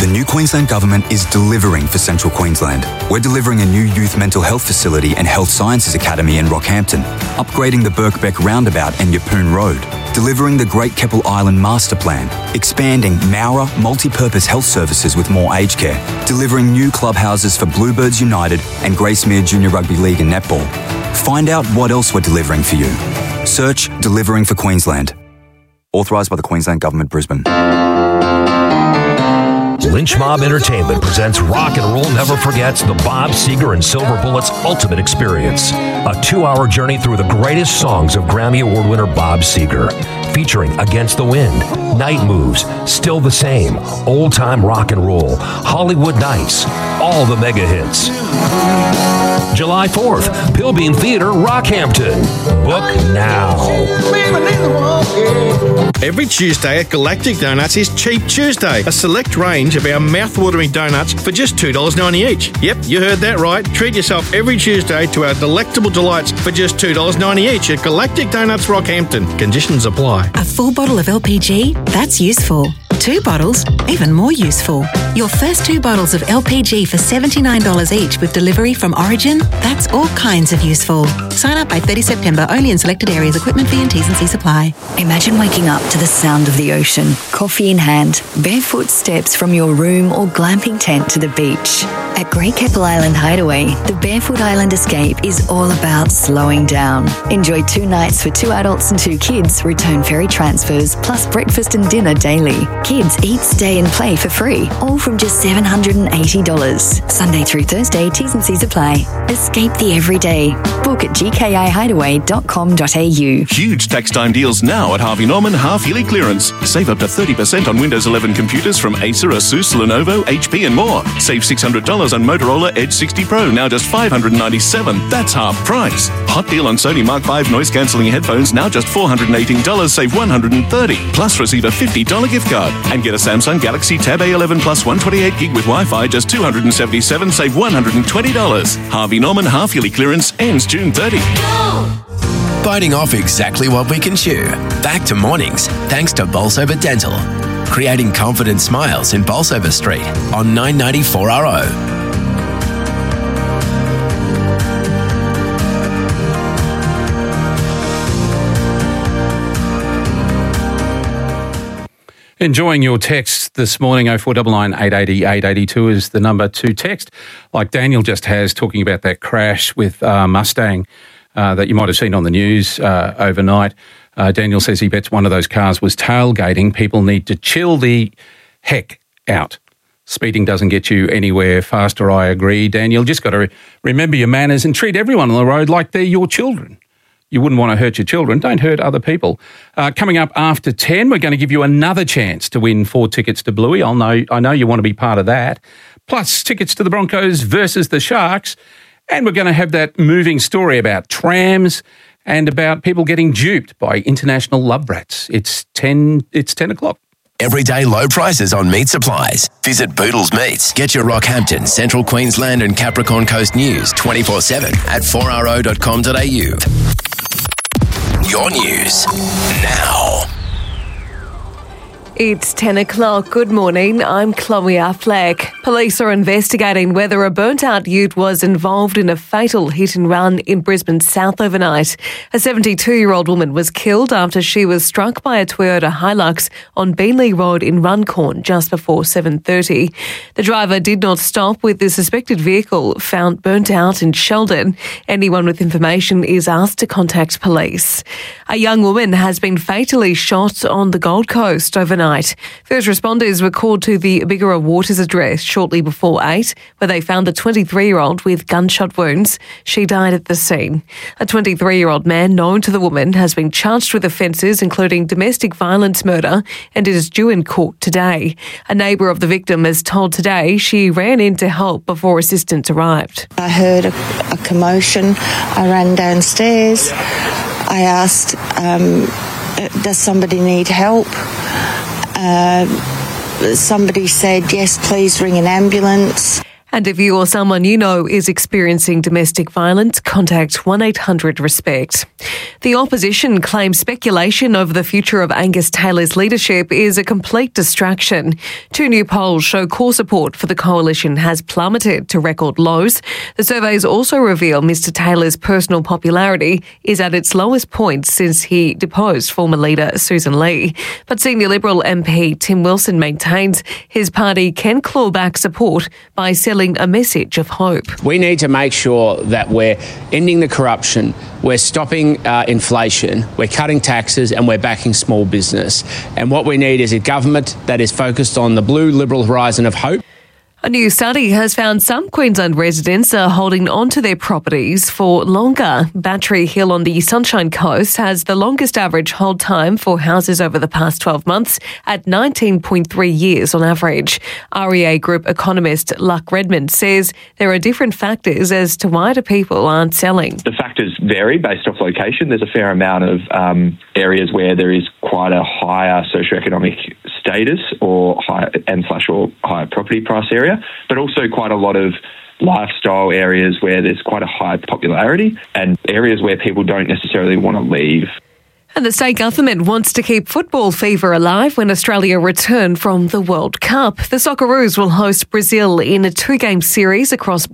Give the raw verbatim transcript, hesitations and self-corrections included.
The new Queensland Government is delivering for Central Queensland. We're delivering a new youth mental health facility and health sciences academy in Rockhampton, upgrading the Birkbeck Roundabout and Yeppoon Road, delivering the Great Keppel Island Master Plan, expanding Mowra multi-purpose health services with more aged care, delivering new clubhouses for Bluebirds United and Gracemere Junior Rugby League and Netball. Find out what else we're delivering for you. Search Delivering for Queensland. Authorised by the Queensland Government, Brisbane. Lynch Mob Entertainment presents Rock and Roll Never Forgets the Bob Seger and Silver Bullets Ultimate Experience, a two-hour journey through the greatest songs of Grammy Award winner Bob Seger, featuring Against the Wind, Night Moves, Still the Same, Old Time Rock and Roll, Hollywood Nights, all the mega hits. July fourth, Pilbeam Theatre, Rockhampton. Book now. Every Tuesday at Galactic Donuts is Cheap Tuesday, a select range of our mouth-watering donuts for just two dollars ninety each. Yep, you heard that right. Treat yourself every Tuesday to our delectable delights for just two dollars ninety each at Galactic Donuts, Rockhampton. Conditions apply. A full bottle of L P G? That's useful. Two bottles? Even more useful. Your first two bottles of L P G for seventy-nine dollars each with delivery from Origin? That's all kinds of useful. Sign up by thirtieth September, only in selected areas. Equipment fee and T's and C's apply. Imagine waking up to the sound of the ocean, coffee in hand, barefoot steps from your room or glamping tent to the beach. At Great Keppel Island Hideaway, the Barefoot Island Escape is all about slowing down. Enjoy two nights for two adults and two kids, return ferry transfers, plus breakfast and dinner daily. Kids eat, stay and play for free, all from just seven hundred eighty dollars. Sunday through Thursday, T's and C's apply. Escape the everyday. Book at g k i hideaway dot com dot a u. Huge tax time deals now at Harvey Norman half-yearly clearance. Save up to thirty percent on Windows eleven computers from Acer, Asus, Lenovo, H P and more. Save six hundred dollars on Motorola Edge sixty Pro, now just five hundred ninety-seven dollars. That's half price. Hot deal on Sony Mark five noise-cancelling headphones, now just four hundred eighteen dollars, save one hundred thirty dollars. Plus receive a fifty dollars gift card. And get a Samsung Galaxy Tab A eleven Plus one twenty-eight gig with Wi-Fi, just two hundred seventy-seven dollars, save one hundred twenty dollars. Harvey Norman half-yearly clearance ends June thirtieth. Biting off exactly what we can chew. Back to mornings, thanks to Bolsover Dental. Creating confident smiles in Bolsover Street on nine ninety-four R O. Enjoying your text this morning. oh four nine nine, eight eight zero, eight eight two is the number to text, like Daniel just has, talking about that crash with uh, Mustang uh, that you might have seen on the news uh, overnight. Uh, Daniel says he bets one of those cars was tailgating. People need to chill the heck out. Speeding doesn't get you anywhere faster, I agree, Daniel. Just got to re- remember your manners and treat everyone on the road like they're your children. You wouldn't want to hurt your children. Don't hurt other people. Uh, coming up after ten, we're going to give you another chance to win four tickets to Bluey. I'll know, I know you want to be part of that. Plus tickets to the Broncos versus the Sharks. And we're going to have that moving story about trams and about people getting duped by international love rats. It's ten, it's ten o'clock. Everyday low prices on meat supplies. Visit Boodles Meats. Get your Rockhampton, Central Queensland and Capricorn Coast news twenty-four seven at four r o dot com dot a u. Your news now. It's ten o'clock. Good morning. I'm Chloe Affleck. Police are investigating whether a burnt-out ute was involved in a fatal hit-and-run in Brisbane South overnight. A seventy-two-year-old woman was killed after she was struck by a Toyota Hilux on Beanley Road in Runcorn just before seven thirty. The driver did not stop, with the suspected vehicle found burnt out in Sheldon. Anyone with information is asked to contact police. A young woman has been fatally shot on the Gold Coast overnight. First responders were called to the Bigara Waters address shortly before eight, where they found a twenty-three-year-old with gunshot wounds. She died at the scene. A twenty-three-year-old man known to the woman has been charged with offences including domestic violence murder and is due in court today. A neighbour of the victim has told Today she ran in to help before assistance arrived. I heard a, a commotion. I ran downstairs. I asked, um, does somebody need help? Uh, somebody said, yes, please ring an ambulance. And if you or someone you know is experiencing domestic violence, contact one eight hundred RESPECT. The opposition claims speculation over the future of Angus Taylor's leadership is a complete distraction. Two new polls show core support for the coalition has plummeted to record lows. The surveys also reveal Mr Taylor's personal popularity is at its lowest point since he deposed former leader Susan Lee. But senior Liberal M P Tim Wilson maintains his party can claw back support by selling a message of hope. We need to make sure that we're ending the corruption, we're stopping uh, inflation, we're cutting taxes and we're backing small business. And what we need is a government that is focused on the blue Liberal horizon of hope. A new study has found some Queensland residents are holding on to their properties for longer. Battery Hill on the Sunshine Coast has the longest average hold time for houses over the past twelve months at nineteen point three years on average. R E A Group economist Luck Redmond says there are different factors as to why the people aren't selling. The factors vary based off location. There's a fair amount of um, areas where there is quite a higher socioeconomic status or high and slash or higher property price area, but also quite a lot of lifestyle areas where there's quite a high popularity and areas where people don't necessarily want to leave. And the state government wants to keep football fever alive when Australia return from the World Cup. The Socceroos will host Brazil in a two-game series across